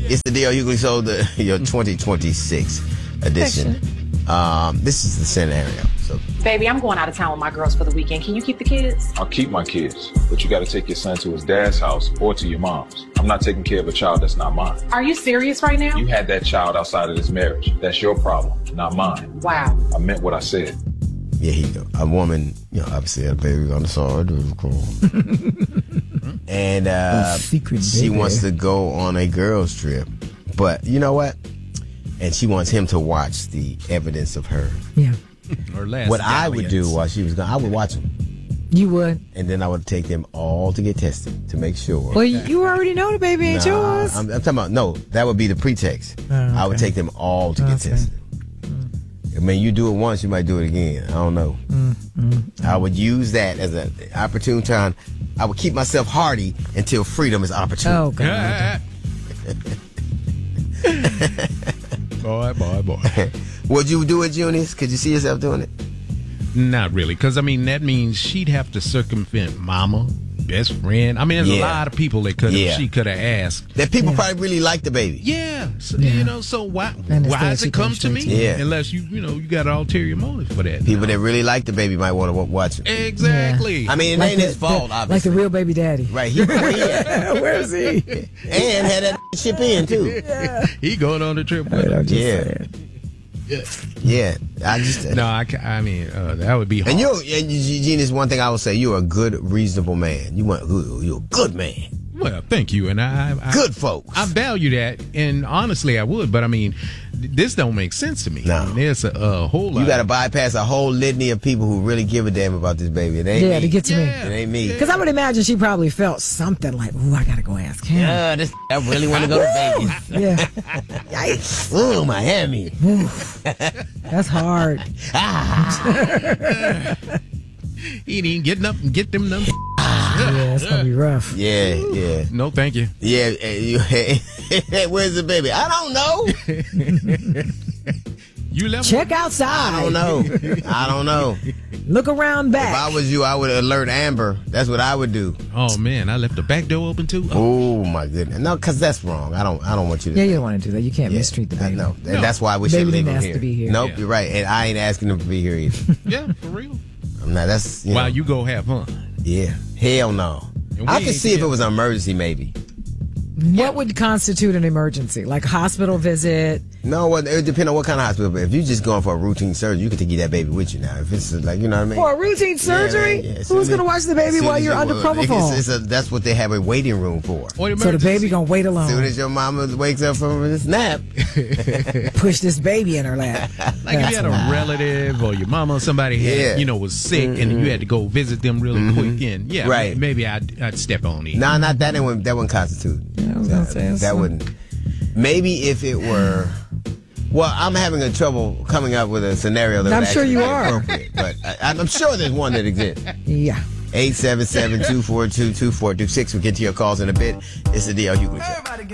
It's the D.L. Hughley Show, your 2026 edition. This is the scenario. So, baby, I'm going out of town with my girls for the weekend. Can you keep the kids? I'll keep my kids, but you got to take your son to his dad's house or to your mom's. I'm not taking care of a child that's not mine. Are you serious right now? You had that child outside of this marriage. That's your problem, not mine. Wow. I meant what I said. Yeah, here you go. A woman, obviously had a baby on the side. It was cool. And she wants to go on a girls' trip. But you know what? And she wants him to watch the evidence of her. Yeah. What I would do while she was gone, I would watch them. You would? And then I would take them all to get tested to make sure. Well, you already know the baby ain't yours. I'm talking about, no, that would be the pretext. Oh, okay. I would take them all to get tested. I mean, you do it once, you might do it again. I don't know. I would use that as an opportune time. I would keep myself hardy until freedom is opportune. Oh, God. Boy. Would you do it, Junius? Could you see yourself doing it? Not really, because, I mean, that means she'd have to circumvent mama, best friend. I mean, there's a lot of people that she could have asked. That people probably really like the baby. Yeah. So, so why does it come to me? Yeah. Unless you got an ulterior motive for that. People that really like the baby might want to watch it. Exactly. Yeah. I mean, it ain't his fault, obviously. Like the real baby daddy. Right. Where is he? And had that ship in, too. Yeah. He going on the trip. Yeah. I just... No, I mean, that would be hard. And Eugene, is one thing I would say. You're a good, reasonable man. You're a good man. Well, thank you. And I good folks. I value that. And honestly, I would. But, I mean, this don't make sense to me. No. I mean, there's a whole lot. You got to bypass a whole litany of people who really give a damn about this baby. It ain't me. To get to me. It ain't me. Because I would imagine she probably felt something like, ooh, I got to go ask him. Yeah, I really want to go to Vegas. Yeah. Yikes. Ooh, Miami. That's hard. He didn't get up and get them numbers. Yeah, it's going to be rough. Yeah. No, thank you. Yeah. Where's the baby? I don't know. You left. Check outside. I don't know. Look around back. If I was you, I would alert Amber. That's what I would do. Oh man, I left the back door open too. Oh my goodness. No, because that's wrong. I don't want you to. Yeah, you don't want to do that. You can't mistreat the baby. No. That's why we should leave him here. To be here. Nope, You're right. And I ain't asking him to be here either. Yeah, for real. That's while you go have fun. Yeah. Hell no. I could see if it was an emergency, maybe. What would constitute an emergency? Like a hospital visit? No, it would depend on what kind of hospital. But if you're just going for a routine surgery, you can take that baby with you now. If it's like, you know what I mean? For a routine surgery? Yeah. Who's going to watch the baby while you're under propofol? That's what they have a waiting room for. So the baby going to wait alone. As soon as your mama wakes up from a nap. Push this baby in her lap. Like if you had a relative or your mama or somebody had, was sick and you had to go visit them really quick and maybe I'd step on it. No, not that. That wouldn't constitute. Yeah, I was going to say that wouldn't. Maybe if it were. Well, I'm having a trouble coming up with a scenario that I'm sure you are. But I'm sure there's one that exists. Yeah. 877-242-2426. We'll get to your calls in a bit. It's the D.L. Hughley Show.